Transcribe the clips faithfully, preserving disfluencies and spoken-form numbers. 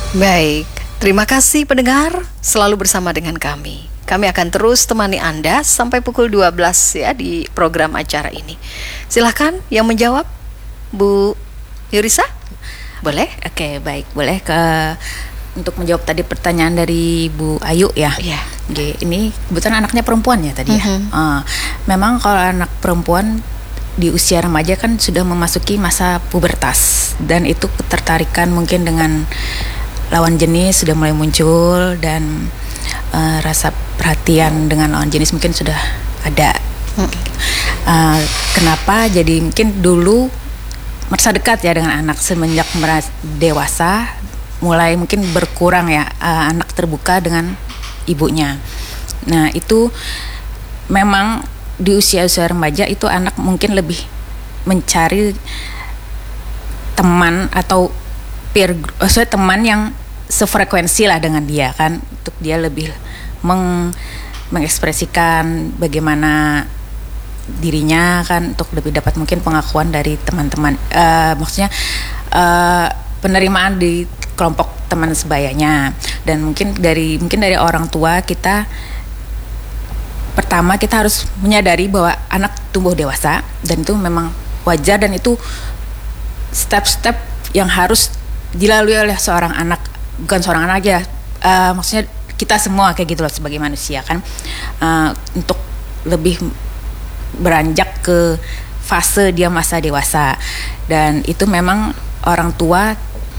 Baik, terima kasih pendengar selalu bersama dengan kami. Kami akan terus temani Anda sampai pukul dua belas ya di program acara ini. Silahkan yang menjawab, Bu Yurisa, boleh? Oke, baik, boleh ke untuk menjawab tadi pertanyaan dari Bu Ayu ya. Iya. Oke, ini kebetulan anaknya perempuan ya tadi ya. Mhm. Uh, memang kalau anak perempuan di usia remaja kan sudah memasuki masa pubertas dan itu ketertarikan mungkin dengan lawan jenis sudah mulai muncul dan uh, rasa perhatian dengan lawan jenis mungkin sudah ada. Hmm. Uh, kenapa? Jadi mungkin dulu merasa dekat ya dengan anak, semenjak merasa dewasa mulai mungkin berkurang ya uh, anak terbuka dengan ibunya. Nah itu memang di usia-usia remaja itu anak mungkin lebih mencari teman atau peer, maksudnya teman yang sefrekuensi lah dengan dia kan, untuk dia lebih meng, mengekspresikan bagaimana dirinya kan, untuk lebih dapat mungkin pengakuan dari teman-teman, uh, maksudnya uh, penerimaan di kelompok teman sebayanya. Dan mungkin dari mungkin dari orang tua kita, pertama kita harus menyadari bahwa anak tumbuh dewasa dan itu memang wajar, dan itu step-step yang harus dilalui oleh seorang anak, bukan seorang anak aja, uh, maksudnya kita semua kayak gitu loh sebagai manusia kan, uh, untuk lebih beranjak ke fase dia masa dewasa. Dan itu memang orang tua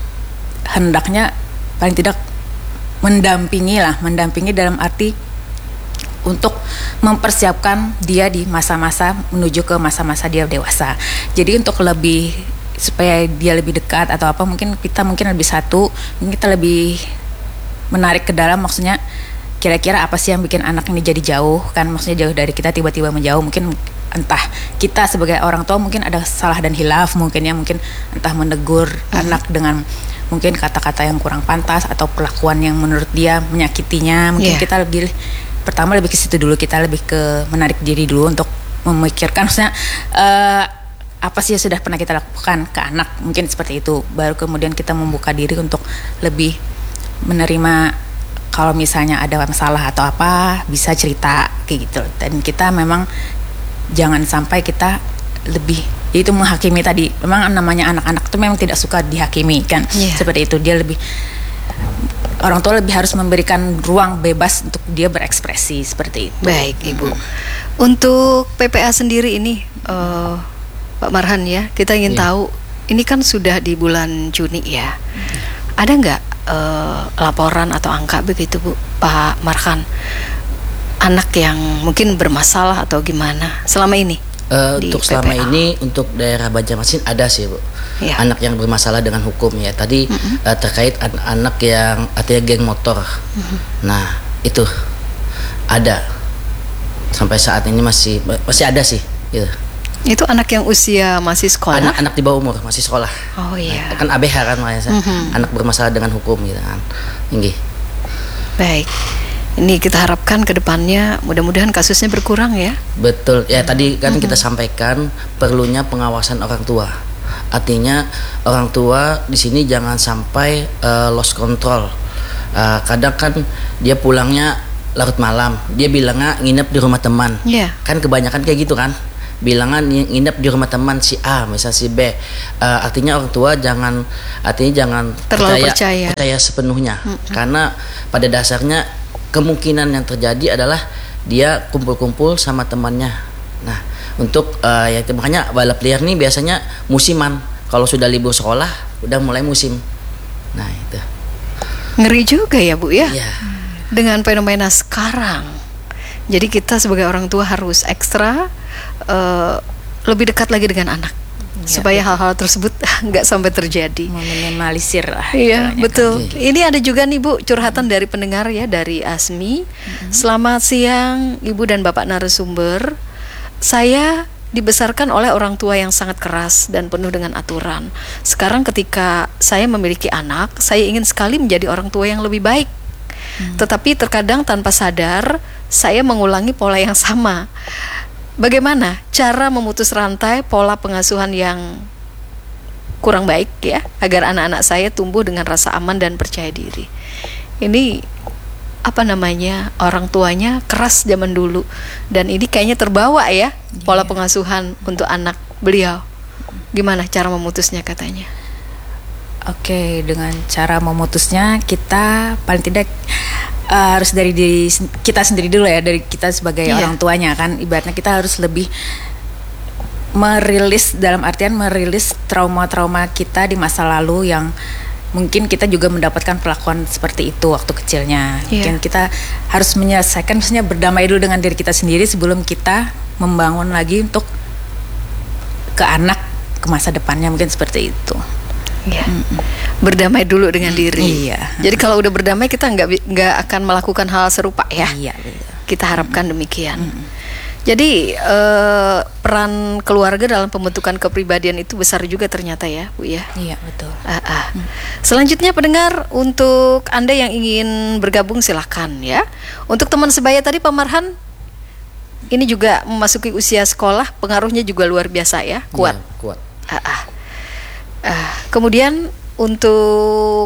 hendaknya paling tidak mendampingi lah, mendampingi dalam arti untuk mempersiapkan dia di masa-masa menuju ke masa-masa dia dewasa. Jadi untuk lebih supaya dia lebih dekat atau apa, mungkin kita mungkin lebih satu, mungkin kita lebih menarik ke dalam, maksudnya kira-kira apa sih yang bikin anak ini jadi jauh kan, maksudnya jauh dari kita tiba-tiba menjauh. Mungkin entah kita sebagai orang tua mungkin ada salah dan hilaf mungkin ya, mungkin entah menegur hmm. anak dengan mungkin kata-kata yang kurang pantas atau perlakuan yang menurut dia menyakitinya. Mungkin yeah. kita lebih pertama lebih ke situ dulu, kita lebih ke menarik diri dulu untuk memikirkan maksudnya uh, apa sih yang sudah pernah kita lakukan ke anak, mungkin seperti itu. Baru kemudian kita membuka diri untuk lebih menerima kalau misalnya ada masalah atau apa bisa cerita kayak gitu. Dan kita memang jangan sampai kita lebih itu menghakimi tadi. Memang namanya anak-anak itu memang tidak suka dihakimi kan, yeah. seperti itu. Dia lebih, orang tua lebih harus memberikan ruang bebas untuk dia berekspresi seperti itu. Baik Ibu. Untuk P P A sendiri ini uh, Pak Marhan ya, kita ingin yeah. tahu ini kan sudah di bulan Juni ya. Ada nggak uh, laporan atau angka begitu Bu Pak Marhan, anak yang mungkin bermasalah atau gimana selama ini? Uh, untuk P P A. Selama ini untuk daerah Banjarmasin ada sih Bu, ya. Anak yang bermasalah dengan hukum ya. Tadi mm-hmm. uh, terkait anak-anak yang artinya geng motor. Mm-hmm. Nah itu ada sampai saat ini masih masih ada sih. Gitu. Itu anak yang usia masih sekolah? Anak-anak di bawah umur masih sekolah. Oh iya. Nah, kan A B H kan makanya mm-hmm. anak bermasalah dengan hukum gitu kan. Tinggi. Baik. Ini kita harapkan ke depannya mudah-mudahan kasusnya berkurang ya. Betul. Ya tadi kan mm-hmm. kita sampaikan perlunya pengawasan orang tua. Artinya orang tua di sini jangan sampai uh, lost control. Uh, kadang kan dia pulangnya larut malam. Dia bilangnya nginep di rumah teman. Yeah. Kan kebanyakan kayak gitu kan. Bilangan nginep di rumah teman si A, misal si B. Uh, artinya orang tua jangan artinya jangan terlalu percaya percaya, percaya sepenuhnya. Mm-hmm. Karena pada dasarnya kemungkinan yang terjadi adalah dia kumpul-kumpul sama temannya. Nah, untuk uh, ya makanya balap liar nih biasanya musiman. Kalau sudah libur sekolah, udah mulai musim. Nah, itu. Ngeri juga ya, Bu ya. Ya. Dengan fenomena sekarang. Jadi kita sebagai orang tua harus ekstra uh, lebih dekat lagi dengan anak. Ya, supaya betul. Hal-hal tersebut nggak sampai terjadi. Meminimalisir lah. Iya betul. Kan. Ini ada juga nih Bu curhatan dari pendengar ya, dari Asmi. Mm-hmm. Selamat siang Ibu dan Bapak narasumber. Saya dibesarkan oleh orang tua yang sangat keras dan penuh dengan aturan. Sekarang ketika saya memiliki anak, saya ingin sekali menjadi orang tua yang lebih baik. Mm. Tetapi terkadang tanpa sadar saya mengulangi pola yang sama. Bagaimana cara memutus rantai pola pengasuhan yang kurang baik ya, agar anak-anak saya tumbuh dengan rasa aman dan percaya diri. Ini apa namanya, orang tuanya keras zaman dulu, dan ini kayaknya terbawa ya pola pengasuhan untuk anak beliau. Gimana cara memutusnya katanya? Oke, dengan cara memutusnya kita paling tidak uh, harus dari diri kita sendiri dulu ya, dari kita sebagai yeah. orang tuanya kan, ibaratnya kita harus lebih merilis, dalam artian merilis trauma-trauma kita di masa lalu yang mungkin kita juga mendapatkan perlakuan seperti itu waktu kecilnya. Yeah. Mungkin kita harus menyelesaikan, maksudnya berdamai dulu dengan diri kita sendiri sebelum kita membangun lagi untuk ke anak, ke masa depannya, mungkin seperti itu. Ya. Mm-mm. Berdamai dulu dengan diri. Iya. Jadi kalau udah berdamai kita nggak nggak akan melakukan hal serupa ya. Iya. Kita harapkan demikian. Mm-mm. Jadi eh, peran keluarga dalam pembentukan kepribadian itu besar juga ternyata ya, Bu ya. Iya, betul. Ah, ah. Mm. Selanjutnya pendengar, untuk Anda yang ingin bergabung silahkan ya. Untuk teman sebaya tadi Pak Marhan, ini juga memasuki usia sekolah, pengaruhnya juga luar biasa ya, kuat. Ya, kuat. Ah, ah. Uh, kemudian untuk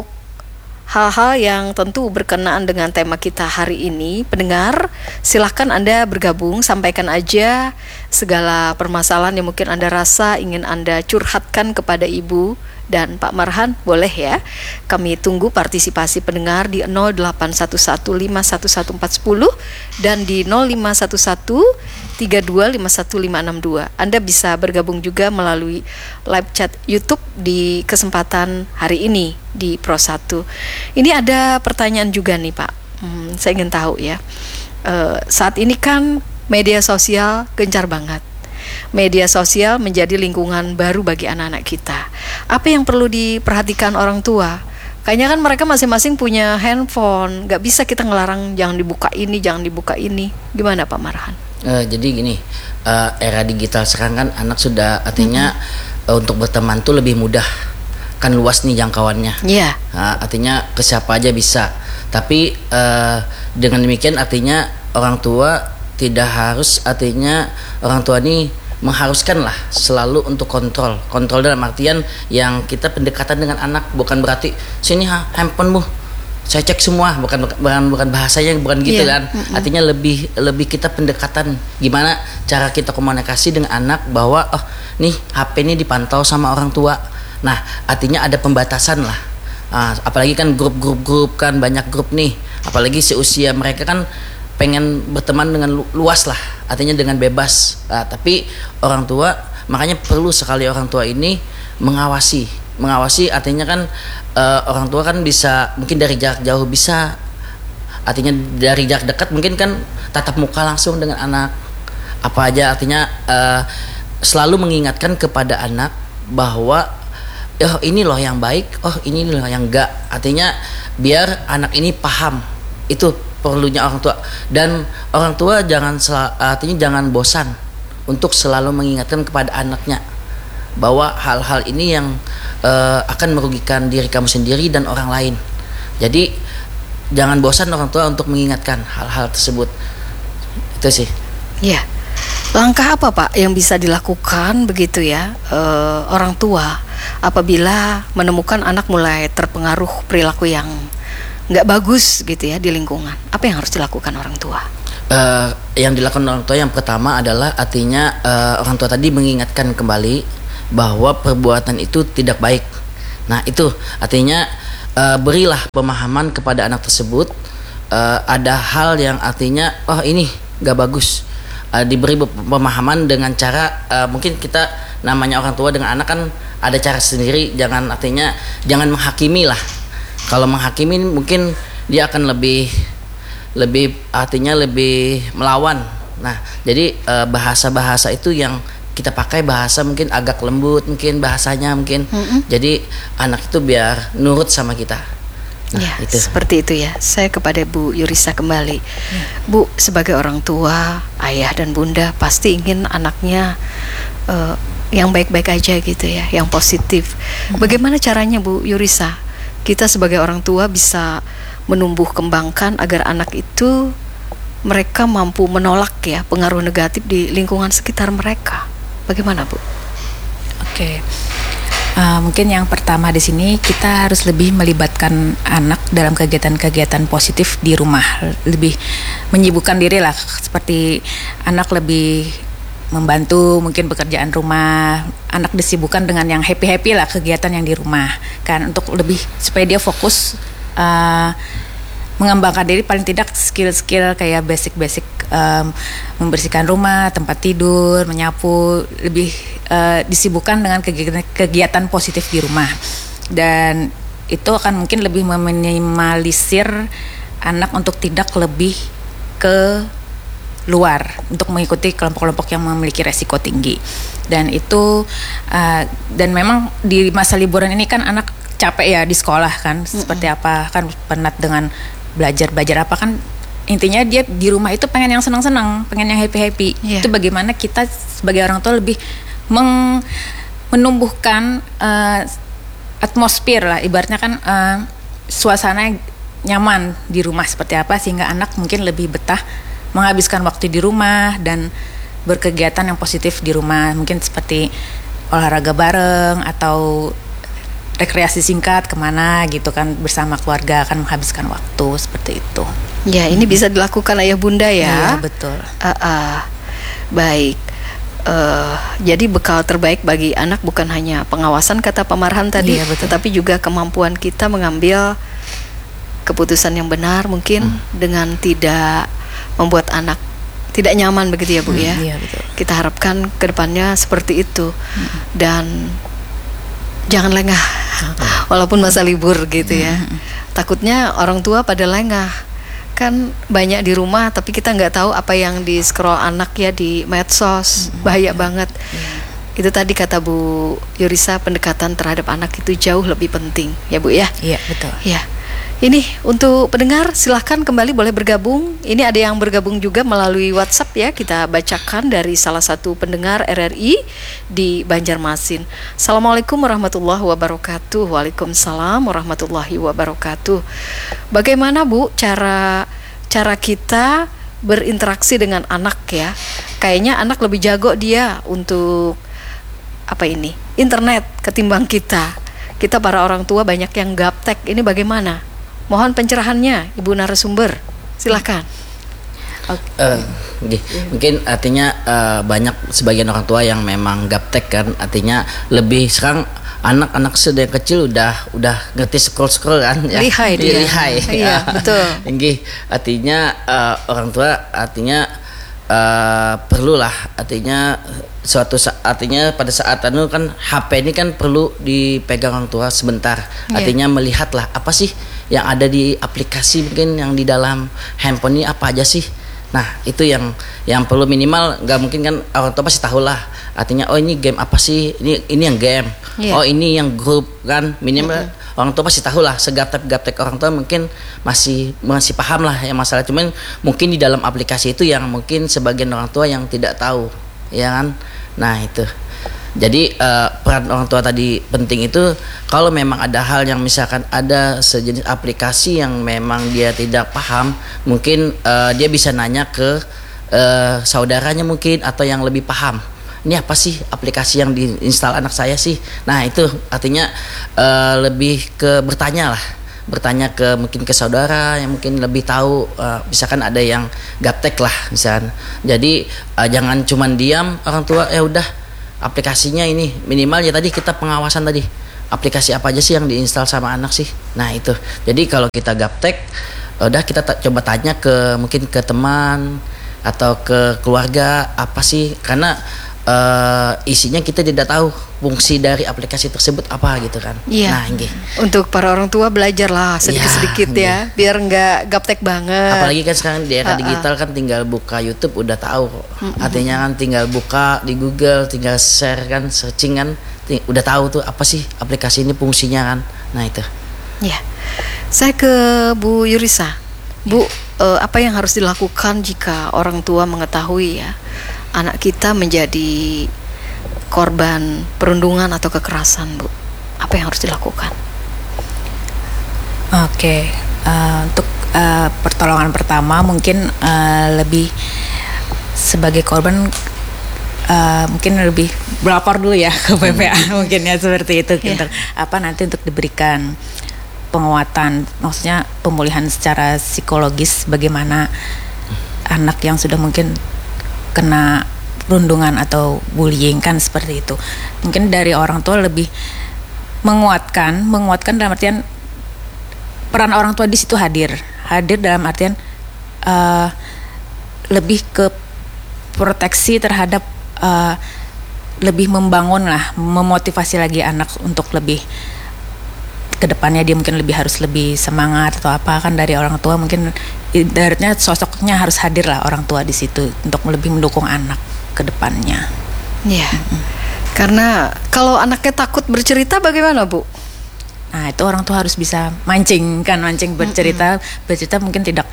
hal-hal yang tentu berkenaan dengan tema kita hari ini, pendengar, silahkan Anda bergabung, sampaikan aja segala permasalahan yang mungkin Anda rasa ingin Anda curhatkan kepada Ibu dan Pak Marhan, boleh ya. Kami tunggu partisipasi pendengar di nol delapan satu satu lima satu satu empat nol dan di nol lima satu satu tiga dua lima satu lima enam dua. Anda bisa bergabung juga melalui live chat YouTube di kesempatan hari ini di Pro satu. Ini ada pertanyaan juga nih Pak, hmm, saya ingin tahu ya. Uh, saat ini kan media sosial gencar banget. Media sosial menjadi lingkungan baru bagi anak-anak kita. Apa yang perlu diperhatikan orang tua? Kayaknya kan mereka masing-masing punya handphone, nggak bisa kita ngelarang jangan dibuka ini, jangan dibuka ini. Gimana Pak Marhan? Uh, jadi gini, uh, era digital sekarang kan anak sudah artinya mm-hmm. uh, untuk berteman tuh lebih mudah, kan luas nih jangkauannya. Iya. Yeah. Uh, artinya ke siapa aja bisa. Tapi uh, dengan demikian artinya orang tua tidak harus, artinya orang tua ini mengharuskan lah selalu untuk kontrol. Kontrol dalam artian yang kita pendekatan dengan anak, bukan berarti sini ha, handphonemu saya cek semua, bukan bukan bukan bahasanya, bukan gitu yeah. kan. Mm-hmm. Artinya lebih lebih kita pendekatan gimana cara kita komunikasi dengan anak bahwa oh nih H P ini dipantau sama orang tua. Nah, artinya ada pembatasan lah. Nah, apalagi kan grup-grup grup kan banyak grup nih. Apalagi seusia mereka kan pengen berteman dengan lu, luas lah, artinya dengan bebas. Nah, tapi orang tua, makanya perlu sekali orang tua ini mengawasi, mengawasi artinya kan uh, orang tua kan bisa mungkin dari jarak jauh bisa, artinya dari jarak dekat mungkin kan tatap muka langsung dengan anak, apa aja artinya uh, selalu mengingatkan kepada anak bahwa oh ini loh yang baik, oh ini loh yang enggak, artinya biar anak ini paham. Itu perlunya orang tua, dan orang tua jangan artinya jangan bosan untuk selalu mengingatkan kepada anaknya bahwa hal-hal ini yang uh, akan merugikan diri kamu sendiri dan orang lain. Jadi jangan bosan orang tua untuk mengingatkan hal-hal tersebut. Itu sih. Ya. Langkah apa Pak yang bisa dilakukan begitu ya uh, orang tua apabila menemukan anak mulai terpengaruh perilaku yang nggak bagus gitu ya di lingkungan? Apa yang harus dilakukan orang tua? Uh, yang dilakukan orang tua yang pertama adalah artinya uh, orang tua tadi mengingatkan kembali bahwa perbuatan itu tidak baik. Nah itu artinya uh, berilah pemahaman kepada anak tersebut. Uh, ada hal yang artinya oh ini nggak bagus. Uh, diberi pemahaman dengan cara uh, mungkin kita namanya orang tua dengan anak kan ada cara sendiri. Jangan artinya jangan menghakimi lah. Kalau menghakimi mungkin dia akan lebih lebih artinya lebih melawan. Nah, jadi e, bahasa-bahasa itu yang kita pakai bahasa mungkin agak lembut, mungkin bahasanya mungkin. Mm-hmm. Jadi anak itu biar nurut sama kita. Nah, ya, itu. Seperti itu ya. Saya kepada Bu Yurisa kembali. Ya. Bu, sebagai orang tua, ayah dan bunda pasti ingin anaknya e, yang baik-baik aja gitu ya, yang positif. Mm-hmm. Bagaimana caranya Bu Yurisa? Kita sebagai orang tua bisa menumbuh kembangkan agar anak itu mereka mampu menolak ya pengaruh negatif di lingkungan sekitar mereka. Bagaimana Bu? Oke, Uh, mungkin yang pertama di sini kita harus lebih melibatkan anak dalam kegiatan-kegiatan positif di rumah, lebih menyibukkan diri lah, seperti anak lebih membantu mungkin pekerjaan rumah, anak disibukkan dengan yang happy-happy lah kegiatan yang di rumah kan, untuk lebih supaya dia fokus uh, mengembangkan diri, paling tidak skill-skill kayak basic-basic um, membersihkan rumah, tempat tidur, menyapu, lebih uh, disibukkan dengan kegiatan, kegiatan positif di rumah, dan itu akan mungkin lebih meminimalisir anak untuk tidak lebih ke luar untuk mengikuti kelompok-kelompok yang memiliki resiko tinggi. Dan itu uh, dan memang di masa liburan ini kan anak capek ya di sekolah kan, mm-hmm. seperti apa kan, penat dengan belajar belajar apa kan, intinya dia di rumah itu pengen yang senang-senang, pengen yang happy-happy. Yeah. Itu bagaimana kita sebagai orang tua lebih meng, menumbuhkan uh, atmosfer lah, ibaratnya kan uh, suasana yang nyaman di rumah seperti apa, sehingga anak mungkin lebih betah menghabiskan waktu di rumah dan berkegiatan yang positif di rumah, mungkin seperti olahraga bareng atau rekreasi singkat kemana gitu kan, bersama keluarga akan menghabiskan waktu seperti itu. Ya, ini bisa dilakukan ayah bunda ya. Iya, betul. Uh, uh, baik. Uh, jadi bekal terbaik bagi anak bukan hanya pengawasan kata Pak Marhan tadi, iya, tetapi juga kemampuan kita mengambil keputusan yang benar, mungkin hmm. dengan tidak membuat anak tidak nyaman begitu ya Bu hmm, ya. Iya, betul. Kita harapkan kedepannya seperti itu. Hmm. Dan jangan lengah walaupun masa libur gitu ya. Takutnya orang tua pada lengah, kan banyak di rumah tapi kita nggak tahu apa yang di scroll anak ya di medsos. Bahaya banget. Itu tadi kata Bu Yurisa, pendekatan terhadap anak itu jauh lebih penting ya Bu ya. Iya, betul. Ya. Ini untuk pendengar silahkan kembali boleh bergabung. Ini ada yang bergabung juga melalui WhatsApp ya. Kita bacakan dari salah satu pendengar R R I di Banjarmasin. Assalamualaikum warahmatullahi wabarakatuh. Waalaikumsalam warahmatullahi wabarakatuh. Bagaimana Bu cara cara kita berinteraksi dengan anak ya? Kayaknya anak lebih jago dia untuk apa ini? Internet ketimbang kita. Kita para orang tua banyak yang gaptek. Ini bagaimana? Mohon pencerahannya Ibu narasumber, silakan. Okay. Uh, okay. Mungkin artinya uh, banyak sebagian orang tua yang memang gaptek kan, artinya lebih sekarang anak-anak sedang kecil udah udah ngerti scroll scroll kan ya. Lihai dia. Lihai. Iya, betul. Tinggi. Artinya uh, orang tua artinya uh, perlulah artinya suatu saat, artinya pada saat anu kan H P ini kan perlu dipegang orang tua sebentar. Yeah. Artinya melihatlah apa sih yang ada di aplikasi, mungkin yang di dalam handphone ini apa aja sih. Nah, itu yang yang perlu minimal, nggak mungkin kan orang tua pasti tahu lah. Artinya oh ini game apa sih? Ini ini yang game. Yeah. Oh ini yang grup kan. Minimal mm-hmm. orang tua pasti tahu lah. Segaptek-gaptek orang tua mungkin masih masih paham lah ya masalah. Cuman mungkin di dalam aplikasi itu yang mungkin sebagian orang tua yang tidak tahu, ya kan. Nah itu. Jadi uh, peran orang tua tadi penting itu, kalau memang ada hal yang misalkan ada sejenis aplikasi yang memang dia tidak paham, mungkin uh, dia bisa nanya ke uh, saudaranya mungkin atau yang lebih paham. Ini apa sih aplikasi yang diinstal anak saya sih? Nah itu artinya uh, lebih ke bertanya lah, bertanya ke mungkin ke saudara yang mungkin lebih tahu. Uh, misalkan ada yang gaptek lah misalkan. Jadi uh, jangan cuman diam orang tua, ya udah aplikasinya ini, minimal ya tadi kita pengawasan tadi, aplikasi apa aja sih yang diinstal sama anak sih. Nah itu, jadi kalau kita gaptek, udah kita ta- coba tanya ke mungkin ke teman atau ke keluarga apa sih, karena uh, isinya kita tidak tahu fungsi dari aplikasi tersebut apa gitu kan. Iya. Nah ini untuk para orang tua belajarlah sedikit-sedikit ya, ya biar nggak gaptek banget. Apalagi kan sekarang di era uh-uh. digital kan tinggal buka YouTube udah tahu. Mm-hmm. Artinya kan tinggal buka di Google, tinggal share kan, searching kan, ting- udah tahu tuh apa sih aplikasi ini fungsinya kan. Nah itu. Ya. Saya ke Bu Yurisa. Bu, uh, apa yang harus dilakukan jika orang tua mengetahui ya anak kita menjadi korban perundungan atau kekerasan, Bu? Apa yang harus dilakukan? Oke, okay. uh, untuk uh, pertolongan pertama mungkin uh, lebih sebagai korban uh, mungkin lebih melapor dulu ya ke P P A hmm. mungkin ya seperti itu yeah. untuk apa nanti untuk diberikan penguatan, maksudnya pemulihan secara psikologis bagaimana anak yang sudah mungkin kena perundungan atau bullying kan seperti itu. Mungkin dari orang tua lebih menguatkan, menguatkan dalam artian peran orang tua di situ hadir, hadir dalam artian uh, lebih ke proteksi terhadap uh, lebih membangun lah, memotivasi lagi anak untuk lebih kedepannya dia mungkin lebih harus lebih semangat atau apa kan dari orang tua mungkin ibaratnya sosoknya harus hadir lah orang tua di situ untuk lebih mendukung anak kedepannya. Iya. Mm-hmm. Karena kalau anaknya takut bercerita bagaimana Bu? Nah itu orang tua harus bisa mancing kan mancing bercerita mm-hmm. bercerita mungkin tidak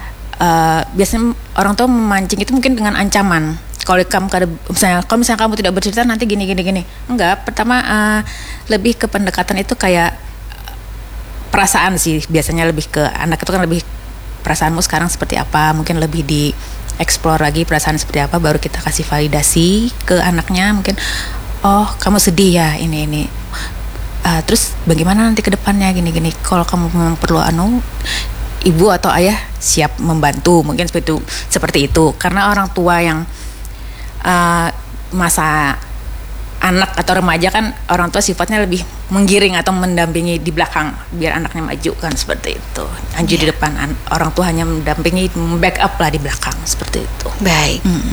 uh, biasanya orang tua memancing itu mungkin dengan ancaman. Kalau kamu misalnya kalau misalnya kamu tidak bercerita nanti gini gini gini enggak. Pertama uh, lebih ke pendekatan itu kayak perasaan sih biasanya lebih ke anak itu kan lebih perasaanmu sekarang seperti apa mungkin lebih di explore lagi perasaan seperti apa baru kita kasih validasi ke anaknya mungkin oh kamu sedih ya ini ini uh, terus bagaimana nanti ke depannya gini gini kalau kamu memang perlu anu ibu atau ayah siap membantu mungkin seperti itu seperti itu karena orang tua yang uh, masa anak atau remaja kan orang tua sifatnya lebih menggiring atau mendampingi di belakang biar anaknya maju kan seperti itu. Anju yeah. di depan orang tua hanya mendampingi, backup lah di belakang seperti itu. Baik. Mm-hmm.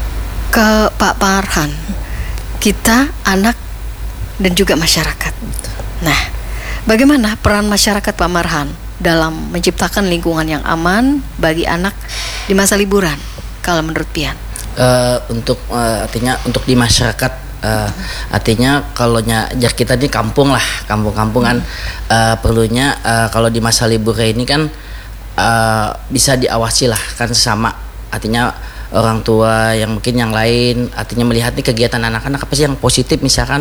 Ke Pak Marhan, kita anak dan juga masyarakat. Nah, bagaimana peran masyarakat Pak Marhan dalam menciptakan lingkungan yang aman bagi anak di masa liburan? Kalau menurut Pian? Uh, untuk uh, artinya untuk di masyarakat. Uh, artinya kalau jar kita di kampung lah kampung-kampungan hmm. uh, perlunya uh, kalau di masa libur ini kan uh, bisa diawasi lah kan sesama artinya orang tua yang mungkin yang lain artinya melihat nih kegiatan anak-anak apa sih yang positif misalkan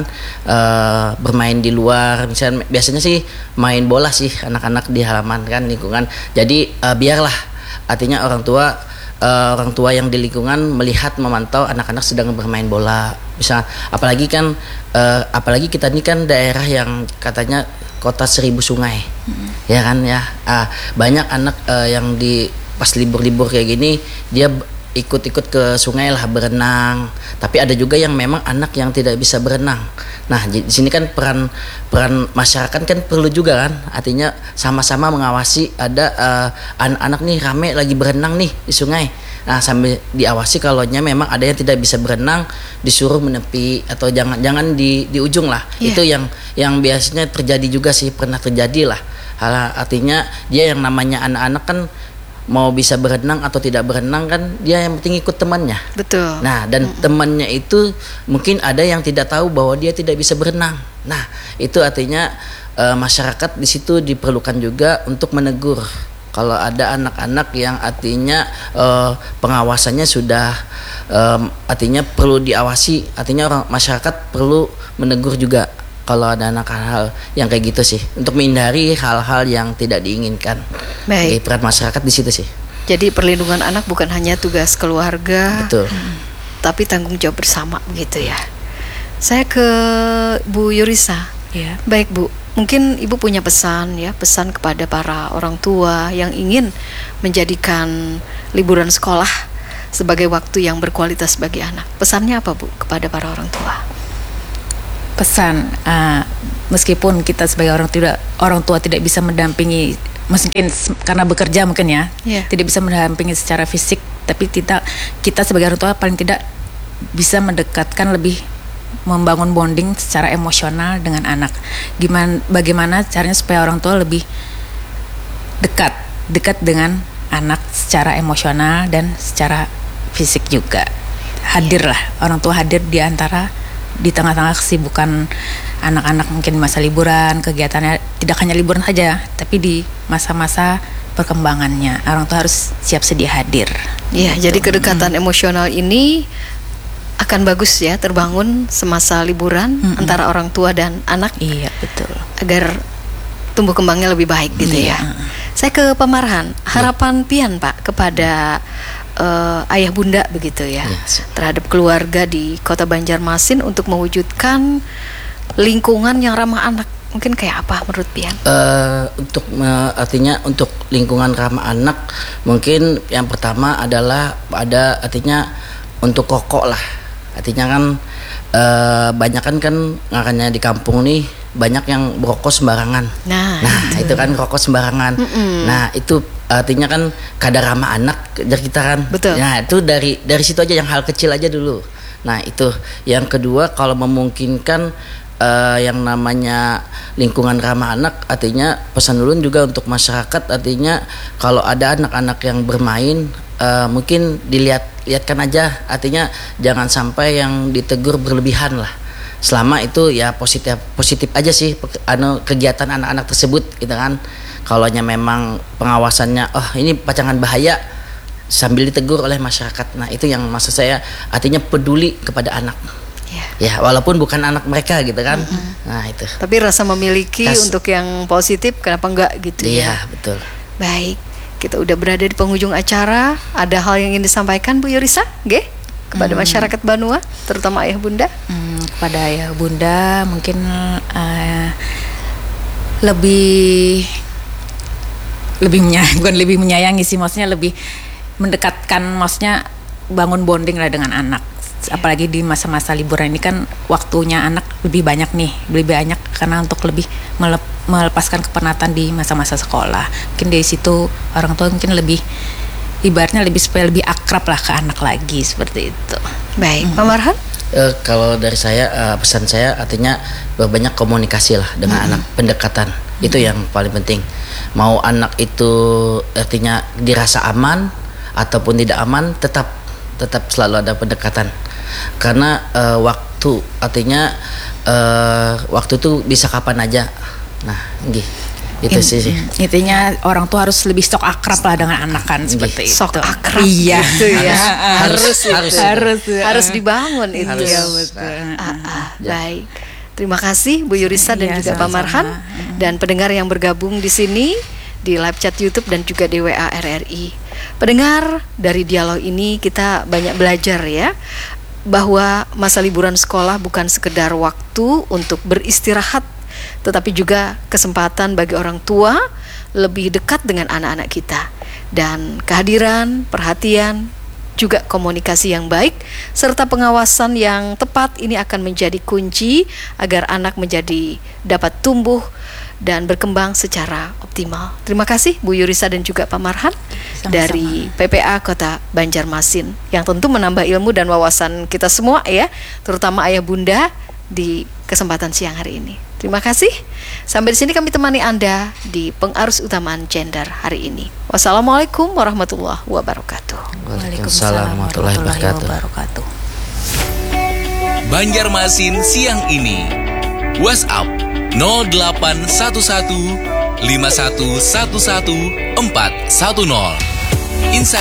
uh, bermain di luar misalnya biasanya sih main bola sih anak-anak di halaman kan lingkungan jadi uh, biarlah artinya orang tua Uh, orang tua yang di lingkungan melihat memantau anak-anak sedang bermain bola bisa apalagi kan uh, apalagi kita ini kan daerah yang katanya kota seribu sungai mm-hmm. ya kan ya uh, banyak anak uh, yang di pas libur-libur kayak gini dia ikut-ikut ke sungai lah berenang tapi ada juga yang memang anak yang tidak bisa berenang nah di sini kan peran peran masyarakat kan perlu juga kan artinya sama-sama mengawasi ada uh, anak-anak nih rame lagi berenang nih di sungai nah sambil diawasi kalaunya memang ada yang tidak bisa berenang disuruh menepi atau jangan jangan di di ujung lah yeah. Itu yang yang biasanya terjadi juga sih pernah terjadi lah hal artinya dia yang namanya anak-anak kan mau bisa berenang atau tidak berenang kan dia yang penting ikut temannya. Betul. Nah dan mm-hmm. temannya itu mungkin ada yang tidak tahu bahwa dia tidak bisa berenang. Nah itu artinya e, masyarakat di situ diperlukan juga untuk menegur. Kalau ada anak-anak yang artinya e, pengawasannya sudah e, artinya perlu diawasi. Artinya orang masyarakat perlu menegur juga. Kalau ada anak hal yang kayak gitu sih untuk menghindari hal-hal yang tidak diinginkan. Baik. Jadi peran masyarakat di situ sih. Jadi perlindungan anak bukan hanya tugas keluarga, betul. Tapi tanggung jawab bersama gitu ya. Saya ke Bu Yurisa. Ya. Baik Bu, mungkin Ibu punya pesan ya, pesan kepada para orang tua yang ingin menjadikan liburan sekolah sebagai waktu yang berkualitas bagi anak. Pesannya apa Bu kepada para orang tua? Pesan uh, meskipun kita sebagai orang tidak orang tua tidak bisa mendampingi mungkin karena bekerja mungkin ya yeah. tidak bisa mendampingi secara fisik tapi kita kita sebagai orang tua paling tidak bisa mendekatkan lebih membangun bonding secara emosional dengan anak gimana bagaimana caranya supaya orang tua lebih dekat dekat dengan anak secara emosional dan secara fisik juga hadir lah yeah. Orang tua hadir di antara di tengah-tengah kesibukan anak-anak mungkin di masa liburan kegiatannya tidak hanya liburan saja tapi di masa-masa perkembangannya orang tua harus siap sedia hadir. Iya, gitu. Jadi kedekatan hmm. emosional ini akan bagus ya terbangun semasa liburan hmm. antara orang tua dan anak. Iya betul. Agar tumbuh kembangnya lebih baik gitu iya. Ya. Saya ke Pak Marhan, harapan ya. Pian Pak kepada uh, ayah bunda begitu ya, Ya, terhadap keluarga di Kota Banjarmasin untuk mewujudkan lingkungan yang ramah anak. Mungkin kayak apa menurut Pian? Uh, untuk uh, artinya untuk lingkungan ramah anak, mungkin yang pertama adalah ada artinya untuk rokok lah. Artinya kan uh, banyak kan kan makanya di kampung nih banyak yang berokok sembarangan. Nah, nah itu. itu kan rokok sembarangan. Mm-mm. Nah itu artinya kan kadar ramah anak dari kita kan. Betul. Nah itu dari dari situ aja, yang hal kecil aja dulu. Nah itu yang kedua, kalau memungkinkan uh, yang namanya lingkungan ramah anak, artinya pesan dulu juga untuk masyarakat, artinya kalau ada anak-anak yang bermain uh, mungkin dilihat lihatkan aja, artinya jangan sampai yang ditegur berlebihan lah. Selama itu ya positif positif aja sih anu kegiatan anak-anak tersebut gitu kan. Kalaunya memang pengawasannya oh ini pacangan bahaya sambil ditegur oleh masyarakat. Nah, itu yang maksud saya, artinya peduli kepada anak. Yeah. Ya, walaupun bukan anak mereka gitu kan. Mm-hmm. Nah, itu. Tapi rasa memiliki Kas, untuk yang positif kenapa enggak gitu iya, ya. Iya, betul. Baik. Kita udah berada di penghujung acara. Ada hal yang ingin disampaikan Bu Yorisa? Nggih? Kepada hmm. masyarakat Banua, terutama ayah bunda? Hmm, kepada ayah bunda mungkin uh, lebih lebih menyayangi, bukan lebih menyayangi sih, maksudnya lebih mendekatkan, maksudnya bangun bonding lah dengan anak. Yeah. Apalagi di masa-masa liburan ini kan waktunya anak lebih banyak nih, lebih banyak karena untuk lebih melep, melepaskan kepenatan di masa-masa sekolah. Mungkin dari situ orang tua mungkin lebih ibaratnya lebih supaya lebih akrab lah ke anak lagi, seperti itu. Baik, Pak Marhan? Uh, kalau dari saya uh, pesan saya artinya banyak komunikasi lah dengan mm-hmm. anak, pendekatan mm-hmm. itu yang paling penting. Mau anak itu artinya dirasa aman ataupun tidak aman, tetap tetap selalu ada pendekatan. Karena uh, waktu artinya uh, waktu itu bisa kapan aja. Nah, nggih. Itu sih, sih. Intinya orang tua harus lebih sok akrab lah dengan anak kan, seperti itu. Sok akrab iya. Gitu ya. harus harus harus, harus, harus dibangun itu. Harus. Ya, betul. Ah, ah, baik. Terima kasih Bu Yorisa dan iya, juga Pak Marhan dan pendengar yang bergabung di sini di live chat YouTube dan juga di W A R R I. Pendengar, dari dialog ini kita banyak belajar ya, bahwa masa liburan sekolah bukan sekedar waktu untuk beristirahat, tetapi juga kesempatan bagi orang tua lebih dekat dengan anak-anak kita. Dan kehadiran, perhatian, juga komunikasi yang baik, serta pengawasan yang tepat ini akan menjadi kunci agar anak menjadi dapat tumbuh dan berkembang secara optimal. Terima kasih Bu Yorisa dan juga Pak Marhan. Sama-sama. Dari P P A Kota Banjarmasin, yang tentu menambah ilmu dan wawasan kita semua ya, terutama ayah bunda di kesempatan siang hari ini. Terima kasih. Sampai di sini kami temani Anda di pengarus utamaan gender hari ini. Wassalamualaikum warahmatullahi wabarakatuh. Waalaikumsalam warahmatullahi wabarakatuh. Banjarmasin siang ini. WhatsApp nol delapan satu satu lima satu satu satu empat satu nol. Instagram